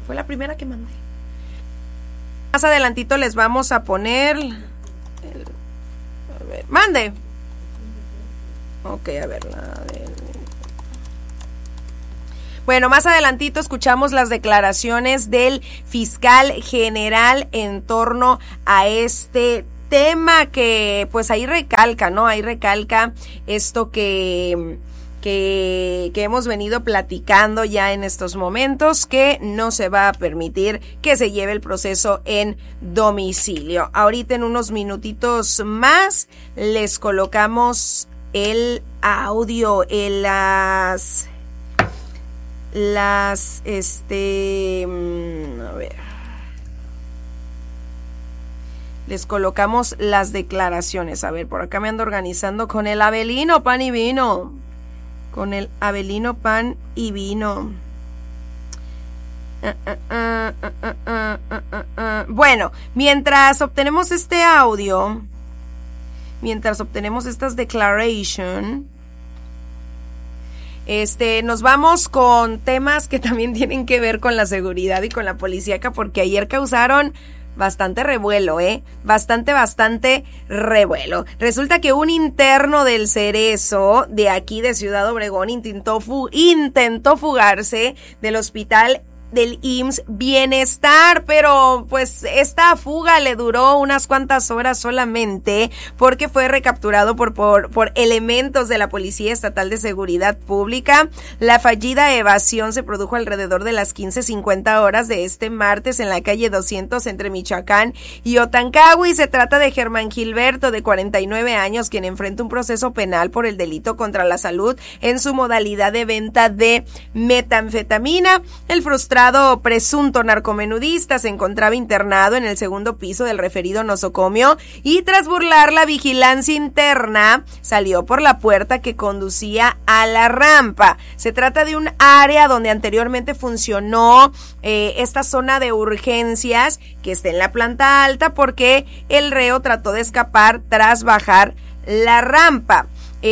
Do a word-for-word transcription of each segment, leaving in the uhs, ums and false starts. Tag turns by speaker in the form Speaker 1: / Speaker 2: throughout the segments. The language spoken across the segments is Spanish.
Speaker 1: Fue la primera que mandé. Más adelantito les vamos a poner... El, a ver, mande. Ok, a ver, la de... Bueno, más adelantito escuchamos las declaraciones del fiscal general en torno a este tema que pues ahí recalca, ¿no? Ahí recalca esto que... Que, que hemos venido platicando ya en estos momentos, que no se va a permitir que se lleve el proceso en domicilio. Ahorita en unos minutitos más les colocamos el audio, en las, las, este, a ver, les colocamos las declaraciones. A ver, por acá me ando organizando con el Abelino Pan y Vino. Con el Abelino Pan y Vino. Uh, uh, uh, uh, uh, uh, uh, uh. Bueno, mientras obtenemos este audio, mientras obtenemos estas declarations, este, nos vamos con temas que también tienen que ver con la seguridad y con la policíaca, porque ayer causaron bastante revuelo, ¿eh? Bastante, bastante revuelo. Resulta que un interno del Cerezo, de aquí de Ciudad Obregón, intentó, fu- intentó fugarse del hospital del I M S S Bienestar, pero pues esta fuga le duró unas cuantas horas solamente, porque fue recapturado por, por, por elementos de la Policía Estatal de Seguridad Pública. La fallida evasión se produjo alrededor de las quince cincuenta horas de este martes en la calle doscientos entre Michoacán y Otancagui. Se trata de Germán Gilberto, de cuarenta y nueve años, quien enfrenta un proceso penal por el delito contra la salud en su modalidad de venta de metanfetamina. El frustrado presunto narcomenudista se encontraba internado en el segundo piso del referido nosocomio y tras burlar la vigilancia interna salió por la puerta que conducía a la rampa. Se trata de un área donde anteriormente funcionó eh, esta zona de urgencias que está en la planta alta, porque el reo trató de escapar tras bajar la rampa.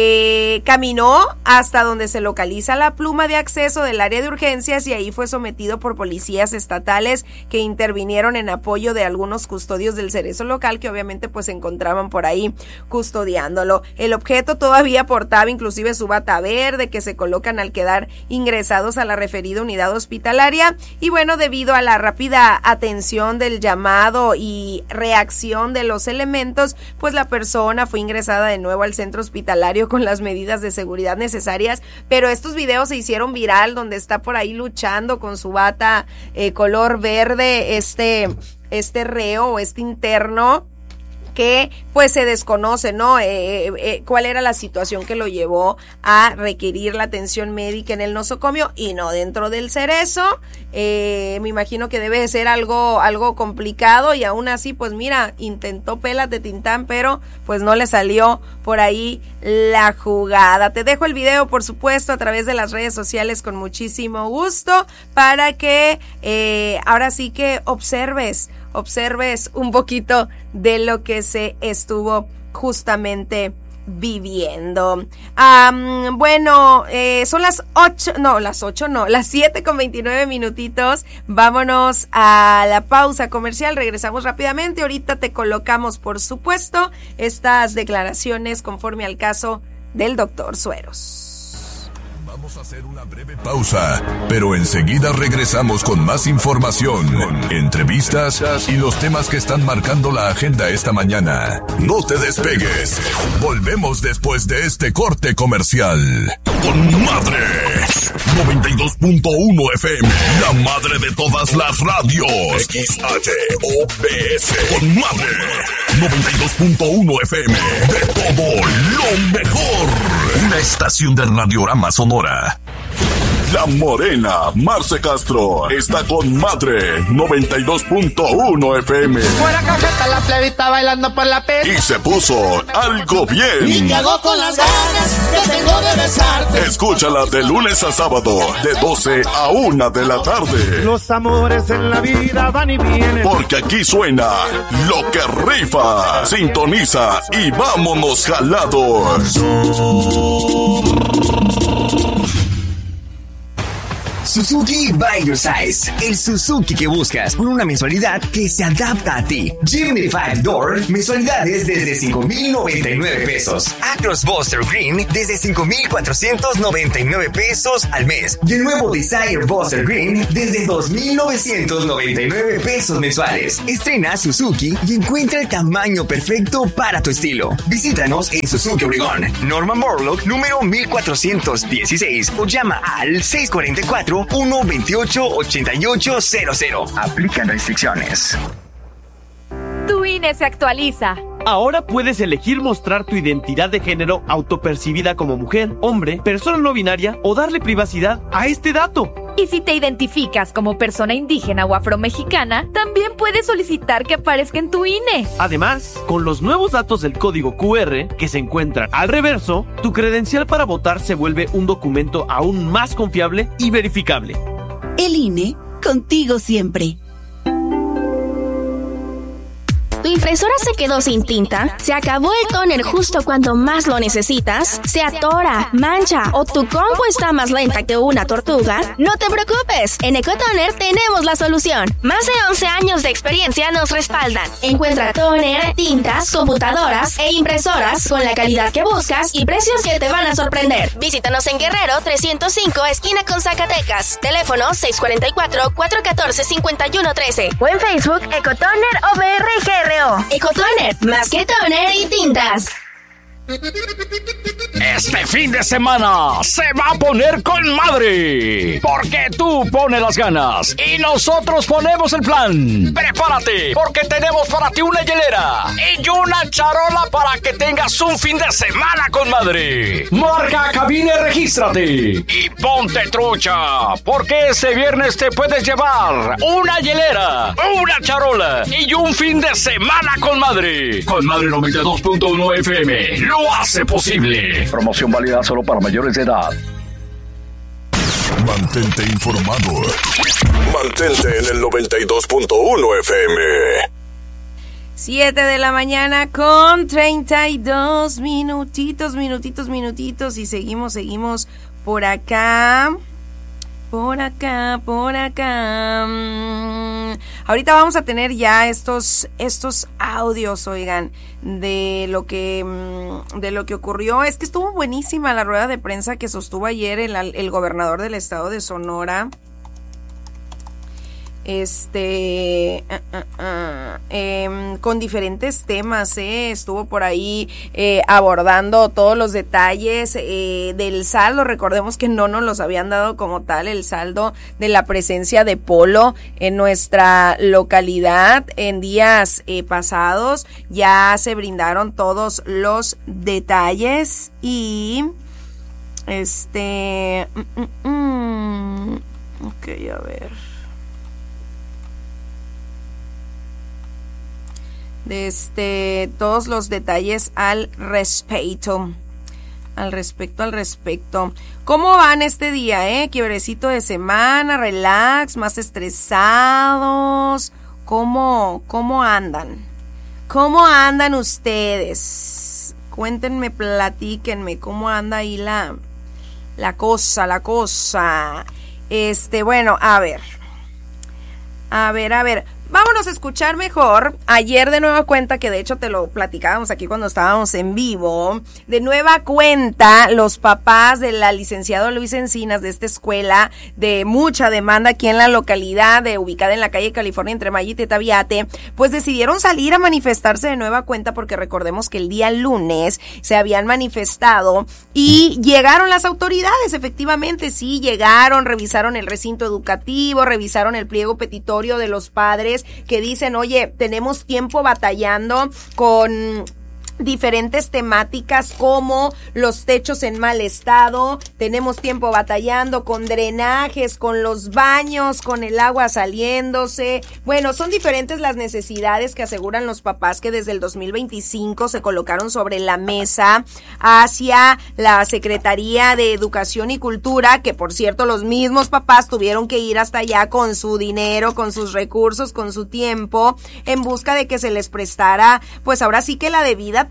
Speaker 1: Eh, caminó hasta donde se localiza la pluma de acceso del área de urgencias y ahí fue sometido por policías estatales que intervinieron en apoyo de algunos custodios del Cerezo local, que obviamente pues se encontraban por ahí custodiándolo. El objeto todavía portaba inclusive su bata verde, que se colocan al quedar ingresados a la referida unidad hospitalaria, y bueno, debido a la rápida atención del llamado y reacción de los elementos, pues la persona fue ingresada de nuevo al centro hospitalario con las medidas de seguridad necesarias. Pero estos videos se hicieron viral, donde está por ahí luchando con su bata eh, color verde este, este reo o este interno, que pues se desconoce, ¿no? Eh, eh, cuál era la situación que lo llevó a requerir la atención médica en el nosocomio y no dentro del Cerezo. Eh, me imagino que debe ser algo, algo complicado, y aún así, pues mira, intentó pelas de Tintán, pero pues no le salió por ahí la jugada. Te dejo el video, por supuesto, a través de las redes sociales con muchísimo gusto, para que eh, ahora sí que observes observes un poquito de lo que se estuvo justamente viviendo. Um, bueno, eh, son las ocho, no, las ocho no, las siete con veintinueve minutitos. Vámonos a la pausa comercial, regresamos rápidamente. Ahorita te colocamos, por supuesto, estas declaraciones conforme al caso del doctor Sueros.
Speaker 2: Vamos a hacer una breve pausa, pero enseguida regresamos con más información, entrevistas y los temas que están marcando la agenda esta mañana. No te despegues. Volvemos después de este corte comercial. Con Madre noventa y dos punto uno F M, la madre de todas las radios. X H O B S. Con Madre noventa y dos punto uno F M, de todo lo mejor. Una estación del Radiorama Sonora. La Morena, Marce Castro, está con Madre noventa y dos punto uno F M.
Speaker 3: Fuera cajeta la plebita bailando por la pista.
Speaker 2: Y se puso algo bien.
Speaker 3: Y te hago con las ganas que tengo de besarte.
Speaker 2: Escúchala de lunes a sábado, de doce a una de la tarde.
Speaker 4: Los amores en la vida van y vienen.
Speaker 2: Porque aquí suena lo que rifa. Sintoniza y vámonos jalados.
Speaker 5: Suzuki by your size. El Suzuki que buscas por una mensualidad que se adapta a ti. Jimny cinco Door, mensualidades desde cinco mil noventa y nueve pesos. Acros Buster Green desde cinco mil cuatrocientos noventa y nueve pesos al mes. Y el nuevo Desire Buster Green desde dos mil novecientos noventa y nueve pesos mensuales. Estrena Suzuki y encuentra el tamaño perfecto para tu estilo. Visítanos en Suzuki Obregón, Norman Borlaug, número mil cuatrocientos dieciséis, o llama al seis cuatro cuatro, uno dos ocho, ocho ocho cero cero. Aplican restricciones.
Speaker 6: Tu I N E se actualiza.
Speaker 7: Ahora puedes elegir mostrar tu identidad de género autopercibida como mujer, hombre, persona no binaria o darle privacidad a este dato.
Speaker 6: Y si te identificas como persona indígena o afromexicana, también puedes solicitar que aparezca en tu I N E.
Speaker 7: Además, con los nuevos datos del código Q R que se encuentran al reverso, tu credencial para votar se vuelve un documento aún más confiable y verificable.
Speaker 8: El I N E, contigo siempre.
Speaker 9: ¿Tu impresora se quedó sin tinta? ¿Se acabó el tóner justo cuando más lo necesitas? ¿Se atora, mancha o tu compu está más lenta que una tortuga? No te preocupes, en Ecotoner tenemos la solución. Más de once años de experiencia nos respaldan. Encuentra tóner, tintas, computadoras e impresoras con la calidad que buscas y precios que te van a sorprender. Visítanos en Guerrero trescientos cinco, esquina con Zacatecas. Teléfono seis cuatro cuatro, cuatro uno cuatro, cinco uno uno tres o en Facebook Ecotoner O B R G R. Ecotoner, más que toner y tintas.
Speaker 10: Este fin de semana se va a poner con madre, porque tú pones las ganas y nosotros ponemos el plan. Prepárate, porque tenemos para ti una hielera y una charola para que tengas un fin de semana con madre. Marca cabina y regístrate y ponte trucha, porque este viernes te puedes llevar una hielera, una charola y un fin de semana con madre. Con Madre noventa y dos punto uno F M lo hace posible. Promoción válida solo para mayores de edad.
Speaker 2: Mantente informado. Mantente en el noventa y dos punto uno F M.
Speaker 1: siete de la mañana con treinta y dos minutitos, minutitos, minutitos. Y seguimos, seguimos por acá. Por acá, por acá. Mm. Ahorita vamos a tener ya estos, estos audios, oigan, de lo que, de lo que ocurrió. Es que estuvo buenísima la rueda de prensa que sostuvo ayer el, el gobernador del estado de Sonora. Este uh, uh, uh, eh, con diferentes temas, eh, estuvo por ahí eh, abordando todos los detalles eh, del saldo. Recordemos que no nos los habían dado como tal, el saldo de la presencia de Polo en nuestra localidad en días eh, pasados. Ya se brindaron todos los detalles y este mm, mm, mm, ok, a ver, de este todos los detalles al respecto al respecto al respecto ¿Cómo van este día, eh? Quiebrecito de semana, relax, más estresados. ¿Cómo, cómo andan? ¿Cómo andan ustedes? Cuéntenme, platíquenme cómo anda ahí la la cosa, la cosa. Este, bueno, a ver. A ver, a ver. Vámonos a escuchar mejor. Ayer de nueva cuenta, que de hecho te lo platicábamos aquí cuando estábamos en vivo, de nueva cuenta los papás del licenciado Luis Encinas, de esta escuela de mucha demanda aquí en la localidad, de ubicada en la calle California entre Maya y Tetaviate, pues decidieron salir a manifestarse de nueva cuenta, porque recordemos que el día lunes se habían manifestado y llegaron las autoridades. Efectivamente, sí, llegaron, revisaron el recinto educativo, revisaron el pliego petitorio de los padres que dicen, oye, tenemos tiempo batallando con diferentes temáticas como los techos en mal estado, tenemos tiempo batallando con drenajes, con los baños, con el agua saliéndose. Bueno, son diferentes las necesidades que aseguran los papás, que desde el dos mil veinticinco se colocaron sobre la mesa hacia la Secretaría de Educación y Cultura, que por cierto los mismos papás tuvieron que ir hasta allá con su dinero, con sus recursos, con su tiempo, en busca de que se les prestara, pues ahora sí que la debida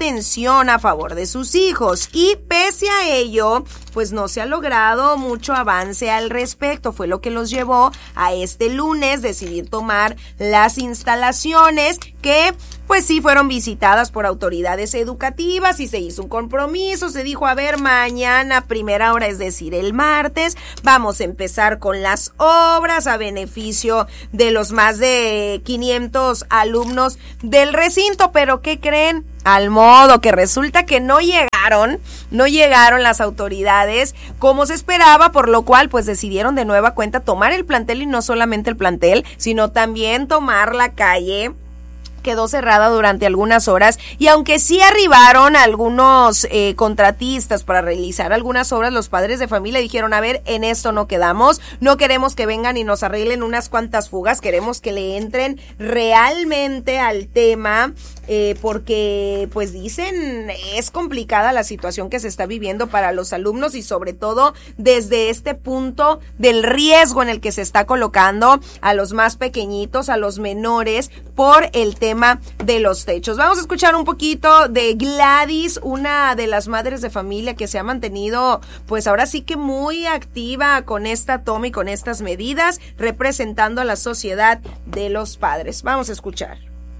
Speaker 1: atención a favor de sus hijos. Y pese a ello, pues no se ha logrado mucho avance al respecto. Fue lo que los llevó a este lunes decidir tomar las instalaciones que pues sí fueron visitadas por autoridades educativas y se hizo un compromiso. Se dijo, a ver, mañana primera hora, es decir, el martes, vamos a empezar con las obras a beneficio de los más de quinientos alumnos del recinto. Pero ¿qué creen? Al modo que resulta que no llegaron, no llegaron las autoridades como se esperaba, por lo cual pues decidieron de nueva cuenta tomar el plantel, y no solamente el plantel, sino también tomar la calle. Quedó cerrada durante algunas horas, y aunque sí arribaron algunos eh, contratistas para realizar algunas obras, los padres de familia dijeron, a ver, en esto no quedamos, no queremos que vengan y nos arreglen unas cuantas fugas, queremos que le entren realmente al tema, eh, porque pues dicen, es complicada la situación que se está viviendo para los alumnos, y sobre todo desde este punto del riesgo en el que se está colocando a los más pequeñitos, a los menores, por el tema de los techos. Vamos a escuchar un poquito de Gladys, una de las madres de familia que se ha mantenido pues ahora sí que muy activa con esta toma y con estas medidas, representando a la sociedad de los padres. Vamos a escuchar.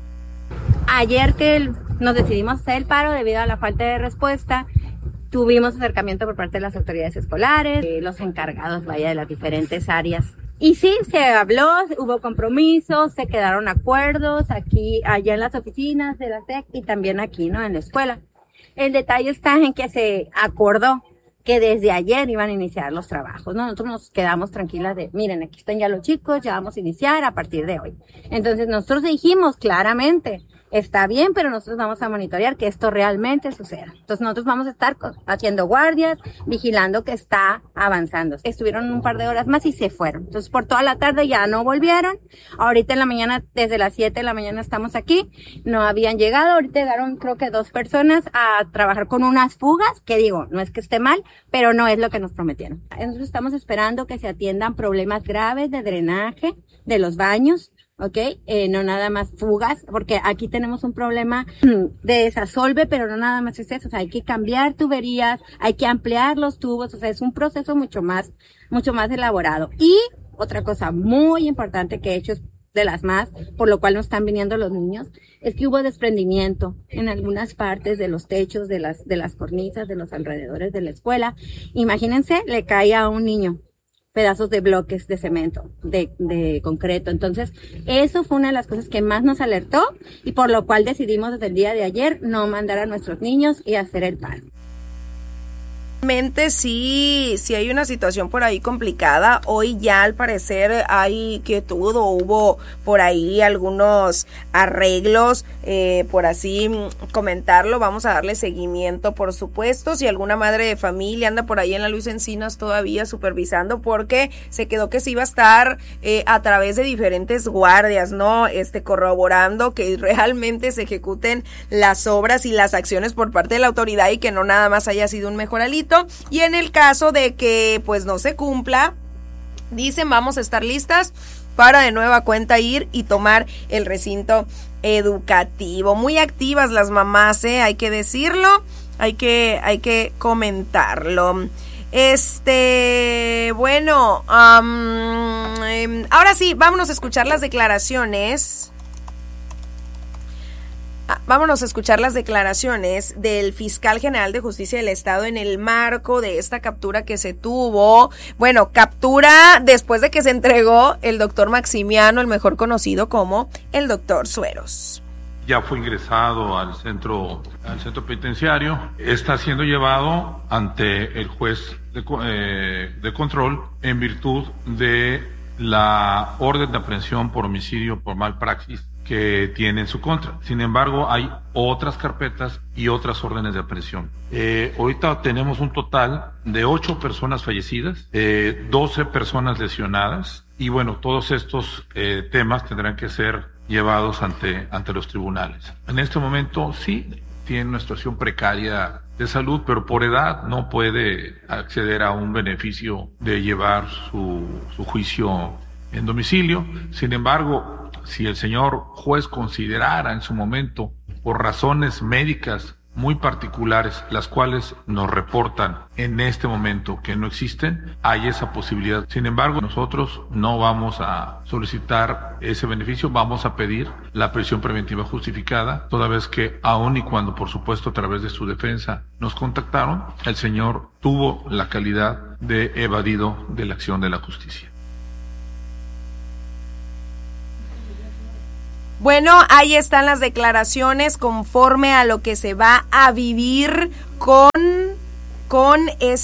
Speaker 11: Ayer que nos decidimos hacer el paro debido a la falta de respuesta, tuvimos acercamiento por parte de las autoridades escolares, eh, los encargados, vaya, de las diferentes áreas. Y sí, se habló, hubo compromisos, se quedaron acuerdos aquí, allá en las oficinas de la S E C y también aquí, ¿no?, en la escuela. El detalle está en que se acordó que desde ayer iban a iniciar los trabajos, ¿no? Nosotros nos quedamos tranquilas de, miren, aquí están ya los chicos, ya vamos a iniciar a partir de hoy. Entonces nosotros dijimos claramente, está bien, pero nosotros vamos a monitorear que esto realmente suceda. Entonces nosotros vamos a estar haciendo guardias, vigilando que está avanzando. Estuvieron un par de horas más y se fueron. Entonces por toda la tarde ya no volvieron. Ahorita en la mañana, desde las siete de la mañana estamos aquí. No habían llegado. Ahorita llegaron creo que dos personas a trabajar con unas fugas, que digo, no es que esté mal, pero no es lo que nos prometieron. Nosotros estamos esperando que se atiendan problemas graves de drenaje de los baños. ¿Ok? Eh, no nada más fugas, porque aquí tenemos un problema de desasolve, pero no nada más es eso. O sea, hay que cambiar tuberías, hay que ampliar los tubos, o sea, es un proceso mucho más, mucho más elaborado. Y otra cosa muy importante que he hecho, es de las más, por lo cual no están viniendo los niños, es que hubo desprendimiento en algunas partes de los techos, de las, de las cornisas, de los alrededores de la escuela. Imagínense, le cae a un niño pedazos de bloques de cemento, de, de concreto. Entonces, eso fue una de las cosas que más nos alertó y por lo cual decidimos desde el día de ayer no mandar a nuestros niños y hacer el paro.
Speaker 1: Realmente sí, sí hay una situación por ahí complicada. Hoy ya al parecer hay quietud o hubo por ahí algunos arreglos, eh, por así comentarlo. Vamos a darle seguimiento, por supuesto. Si alguna madre de familia anda por ahí en la Luis Encinas todavía supervisando, porque se quedó que se iba a estar eh, a través de diferentes guardias, ¿no? Este, corroborando que realmente se ejecuten las obras y las acciones por parte de la autoridad y que no nada más haya sido un mejoralito. Y en el caso de que pues no se cumpla, dicen, vamos a estar listas para de nueva cuenta ir y tomar el recinto educativo. Muy activas las mamás, ¿eh? Hay que decirlo, hay que, hay que comentarlo. Este, bueno, um, eh, ahora sí, vámonos a escuchar las declaraciones. Vámonos a escuchar las declaraciones del fiscal general de justicia del estado en el marco de esta captura que se tuvo. Bueno, captura después de que se entregó el doctor Maximiano, el mejor conocido como el doctor Sueros.
Speaker 12: Ya fue ingresado al centro, al centro penitenciario. Está siendo llevado ante el juez de, eh, de control en virtud de la orden de aprehensión por homicidio por malpraxis que tiene en su contra. Sin embargo, hay otras carpetas y otras órdenes de aprehensión. Eh, ahorita tenemos un total de ocho personas fallecidas, eh, doce personas lesionadas, y bueno, todos estos eh, temas tendrán que ser llevados ante, ante los tribunales. En este momento sí tiene una situación precaria de salud, pero por edad no puede acceder a un beneficio de llevar su, su juicio en domicilio. Sin embargo, si el señor juez considerara en su momento, por razones médicas, muy particulares, las cuales nos reportan en este momento que no existen, hay esa posibilidad. Sin embargo, nosotros no vamos a solicitar ese beneficio, vamos a pedir la prisión preventiva justificada, toda vez que aun y cuando, por supuesto, a través de su defensa nos contactaron, el señor tuvo la calidad de evadido de la acción de la justicia.
Speaker 1: Bueno, ahí están las declaraciones conforme a lo que se va a vivir con, con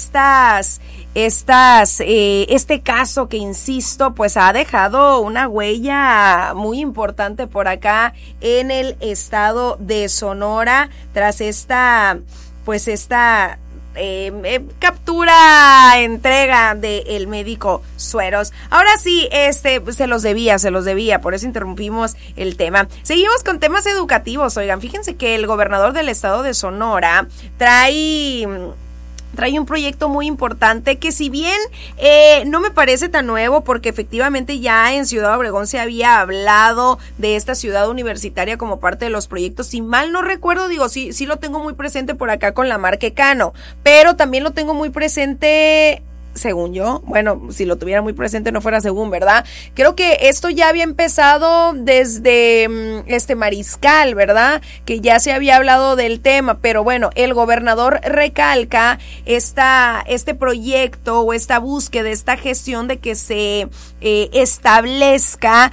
Speaker 1: estas, estas, eh, este caso que, insisto, pues ha dejado una huella muy importante por acá en el estado de Sonora tras esta, pues esta... Eh, eh, captura, entrega del médico Sueros. Ahora sí, este, se los debía, se los debía, por eso interrumpimos el tema. Seguimos con temas educativos. Oigan, fíjense que el gobernador del estado de Sonora trae... trae un proyecto muy importante que, si bien eh, no me parece tan nuevo, porque efectivamente ya en Ciudad Obregón se había hablado de esta ciudad universitaria como parte de los proyectos, si mal no recuerdo, digo, sí, sí lo tengo muy presente por acá con la Marque Cano, pero también lo tengo muy presente... según yo, bueno, si lo tuviera muy presente no fuera según, ¿verdad? Creo que esto ya había empezado desde este Mariscal, ¿verdad? Que ya se había hablado del tema, pero bueno, el gobernador recalca esta, este proyecto o esta búsqueda, esta gestión de que se eh, establezca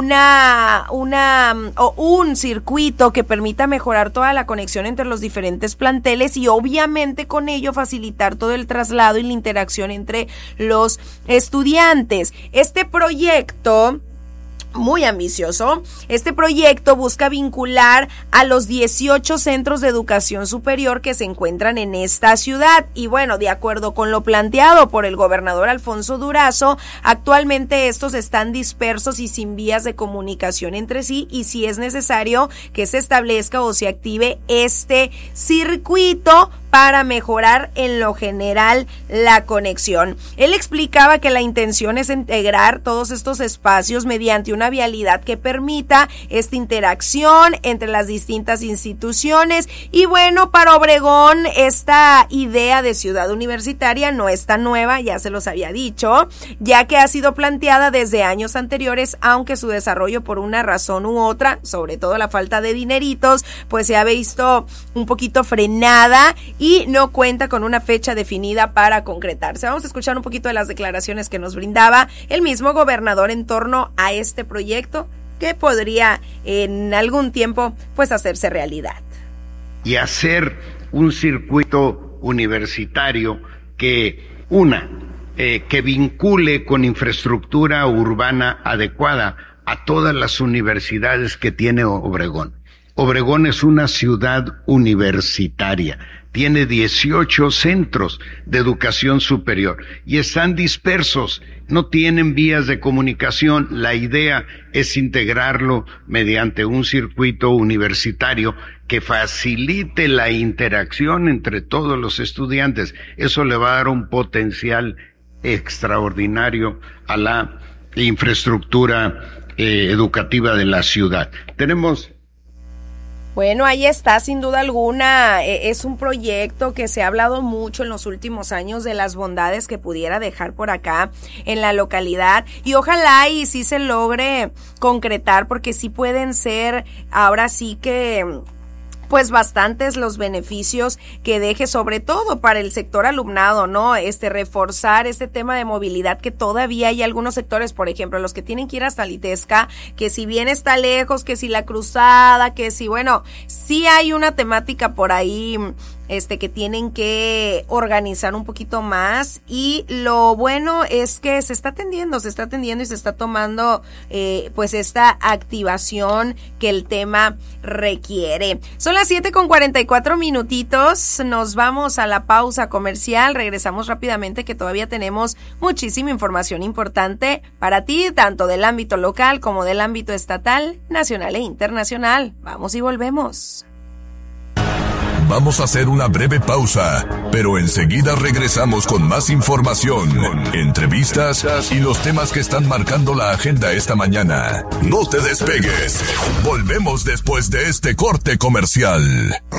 Speaker 1: una, una, o un circuito que permita mejorar toda la conexión entre los diferentes planteles y obviamente con ello facilitar todo el traslado y la interacción entre entre los estudiantes. Este proyecto muy ambicioso. Este proyecto busca vincular a los dieciocho centros de educación superior que se encuentran en esta ciudad y bueno, de acuerdo con lo planteado por el gobernador Alfonso Durazo, actualmente estos están dispersos y sin vías de comunicación entre sí y si es necesario que se establezca o se active este circuito para mejorar en lo general la conexión. Él explicaba que la intención es integrar todos estos espacios mediante una vialidad que permita esta interacción entre las distintas instituciones y bueno, para Obregón esta idea de ciudad universitaria no es tan nueva, ya se los había dicho, ya que ha sido planteada desde años anteriores, aunque su desarrollo por una razón u otra, sobre todo la falta de dineritos, pues se ha visto un poquito frenada y no cuenta con una fecha definida para concretarse. Vamos a escuchar un poquito de las declaraciones que nos brindaba el mismo gobernador en torno a este proyecto que podría en algún tiempo pues hacerse realidad.
Speaker 13: Y hacer un circuito universitario que una, eh, que vincule con infraestructura urbana adecuada a todas las universidades que tiene Obregón. Obregón es una ciudad universitaria. Tiene dieciocho centros de educación superior y están dispersos, no tienen vías de comunicación. La idea es integrarlo mediante un circuito universitario que facilite la interacción entre todos los estudiantes. Eso le va a dar un potencial extraordinario a la infraestructura eh, educativa de la ciudad. Tenemos...
Speaker 1: Bueno, ahí está, sin duda alguna, es un proyecto que se ha hablado mucho en los últimos años de las bondades que pudiera dejar por acá en la localidad y ojalá y sí se logre concretar porque sí pueden ser ahora sí que... pues bastantes los beneficios que deje, sobre todo para el sector alumnado, ¿no? Este, reforzar este tema de movilidad que todavía hay algunos sectores, por ejemplo, los que tienen que ir hasta Litesca, que si bien está lejos, que si la cruzada, que si, bueno, sí hay una temática por ahí, este, que tienen que organizar un poquito más y lo bueno es que se está atendiendo, se está atendiendo y se está tomando, eh, pues esta activación que el tema requiere. Son las siete con cuarenta y cuatro minutitos, nos vamos a la pausa comercial, regresamos rápidamente que todavía tenemos muchísima información importante para ti, tanto del ámbito local como del ámbito estatal, nacional e internacional. Vamos y volvemos.
Speaker 2: Vamos a hacer una breve pausa, pero enseguida regresamos con más información, entrevistas y los temas que están marcando la agenda esta mañana. No te despegues. Volvemos después de este corte comercial.